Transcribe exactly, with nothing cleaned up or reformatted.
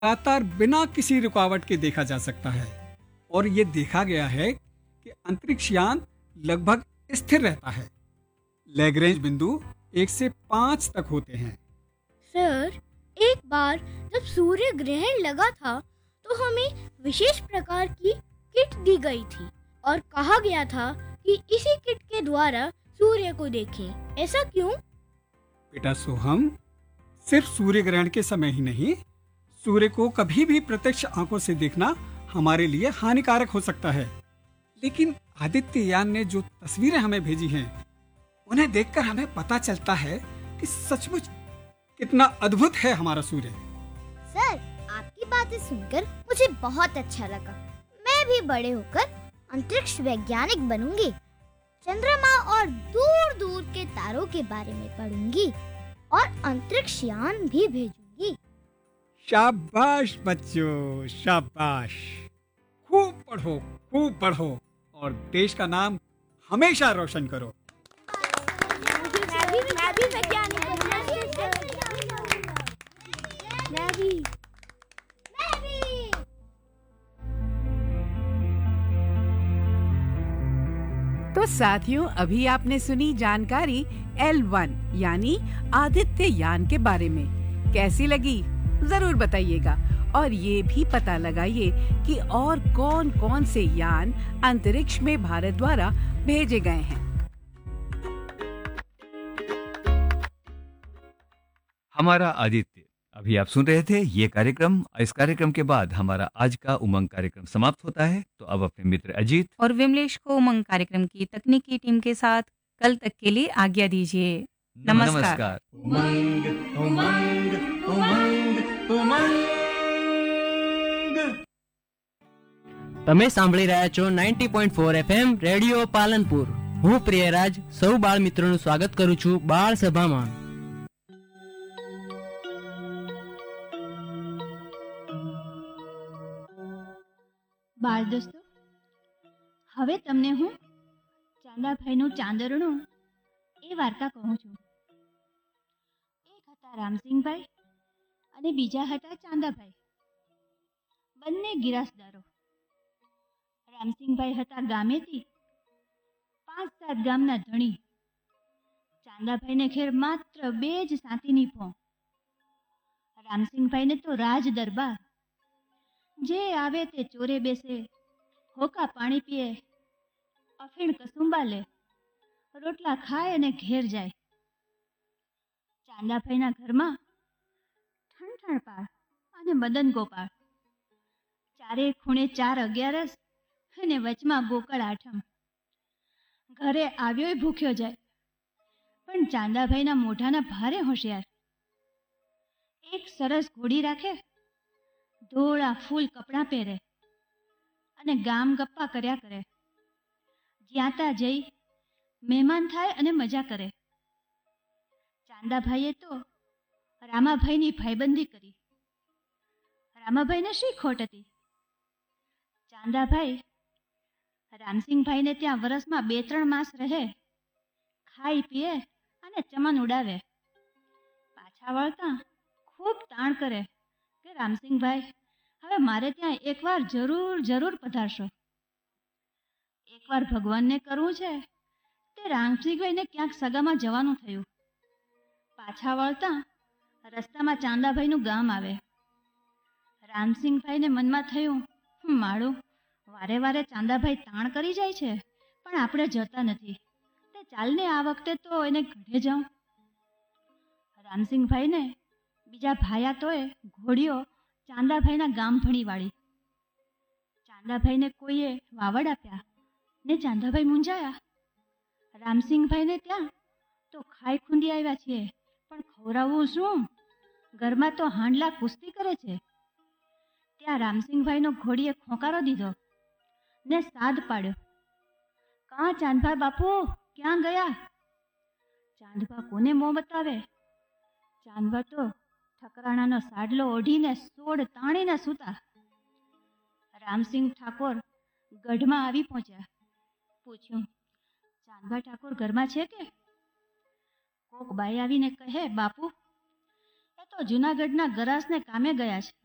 लगातार बिना किसी रुकावट के देखा जा सकता है और ये देखा गया है कि अंतरिक्ष यान लगभग स्थिर रहता है। लैग्रेंज बिंदु एक से पाँच तक होते हैं। सर, एक बार जब सूर्य ग्रहण लगा था तो हमें विशेष प्रकार की किट दी गई थी और कहा गया था कि इसी किट के द्वारा सूर्य को देखें। ऐसा क्यों? बेटा सोहम, सिर्फ सूर्य ग्रहण के समय ही नहीं, सूर्य को कभी भी प्रत्यक्ष आंखों से देखना हमारे लिए हानिकारक हो सकता है। लेकिन आदित्य यान ने जो तस्वीरें हमें भेजी हैं, उन्हें देखकर हमें पता चलता है कि सचमुच कितना अद्भुत है हमारा सूर्य। सर, आपकी बातें सुनकर मुझे बहुत अच्छा लगा। मैं भी बड़े होकर अंतरिक्ष वैज्ञानिक बनूंगी। चंद्रमा और दूर दूर के तारों के बारे में पढ़ूंगी और अंतरिक्ष यान भी भेजूंगी। शाबाश बच्चों, शाबाश। खूब पढ़ो, खूब पढ़ो और देश का नाम हमेशा रोशन करो। मैं भी मैं भी वैज्ञानिक बनूंगी। मैं भी मैं भी। तो साथियों, अभी आपने सुनी जानकारी एल वन यानी आदित्य यान के बारे में। कैसी लगी जरूर बताइएगा और ये भी पता लगाइए कि और कौन-कौन से यान अंतरिक्ष में भारत द्वारा भेजे गए हैं। हमारा आदित्य। अभी आप सुन रहे थे ये कार्यक्रम। इस कार्यक्रम के बाद हमारा आज का उमंग कार्यक्रम समाप्त होता है। तो अब अपने मित्र अजीत और विमलेश को उमंग कार्यक्रम की तकनीकी टीम के साथ कल तक के लिए आज्ञा दीजिए। नमस्कार, नमस्कार। उमंग उमंग उमंग उमंग। તમે સાંભળી રહ્યા છો ninety point four FM radio Palanpur. હું પ્રિયરાજ સૌ બાળ મિત્રોનું સ્વાગત કરું છું બાળ સભામાં। બાળ દોસ્તો, હવે તમને હું ચાંદાભાઈનું ચાંદરણું એ વાર્તા કહું છું। એક હતા રામસિંહભાઈ અને બીજા હતા ચાંદાભાઈ, બંને ગિરાસદારો। રામસિંહભાઈ હતા ગામેથી પાંચ સાત ગામના ધણી। ચાંદાભાઈને ખેર માત્ર બે જ સાતીની ભોં। રામસિંહભાઈને તો રાજ દરબાર, જે આવે તે ચોરે બેસે, હોકા પાણી પીએ, અફીણ કસુંબા લે, રોટલા ખાય અને ઘેર જાય। ચાંદાભાઈના ઘરમાં ઠણઠણ પાળ અને મદન ગોપાળ, ચારે ખૂણે ચાર અગિયારસ અને વચમાં ગોકળ આઠમ। ઘરે આવ્યોય ભૂખ્યો જાય, પણ ચાંદાભાઈના મોઢાના ભારે હોશિયાર। એક સરસ ઘોડી રાખે, ધોળા ફૂલ કપડાં પહેરે અને ગામ ગપ્પા કર્યા કરે। જ્યાં ત્યાં જઈ મહેમાન થાય અને મજા કરે। ચાંદાભાઈએ તો રામાભાઈની ભાઈબંધી કરી। રામાભાઈને શી ખોટ હતી? ચાંદાભાઈ રામસિંહભાઈને ત્યાં વરસમાં બે ત્રણ માસ રહે, ખાઈ પીએ અને ચમન ઉડાવે। પાછા વળતા ખૂબ તાણ કરે કે રામસિંહભાઈ, હવે મારે ત્યાં એકવાર જરૂર જરૂર પધારશો। એકવાર ભગવાનને કરવું છે તે રામસિંહભાઈને ક્યાંક સગામાં જવાનું થયું। પાછા વળતા રસ્તામાં ચાંદાભાઈનું ગામ આવે। રામસિંહભાઈને મનમાં થયું, માળું વારે વારે ચાંદાભાઈ તાણ કરી જાય છે, પણ આપણે જતા નથી, તે ચાલને આ વખતે તો એને ઘરે જાઉં। રામસિંહભાઈને બીજા ભાયાતોએ ઘોડીઓ ચાંદાભાઈના ગામ ભણી વાળી। ચાંદાભાઈને કોઈએ વાવડ આપ્યા ને ચાંદાભાઈ મૂંઝાયા। રામસિંહભાઈને ત્યાં તો ખાઈ ખૂંદી આવ્યા છીએ, પણ ખવડાવવું શું? ઘરમાં તો હાંડલા કુસ્તી કરે છે। ત્યાં રામસિંહભાઈનો ઘોડીએ ખોંકારો દીધો ને સાદ પાડ્યો, કાં ચાંદભા બાપુ, ક્યાં ગયા? ચાંદભા કોને મોં બતાવે? ચાંદભા તો ઠકરાણાનો સાડલો ઓઢીને સોડ તાણીને સૂતા। રામસિંહ ઠાકોર ગઢમાં આવી પહોંચ્યા। પૂછ્યું, ચાંદભા ઠાકોર ઘરમાં છે કે? કોક બાઈ આવીને કહે, બાપુ એ તો જૂનાગઢના ગરાસને કામે ગયા છે,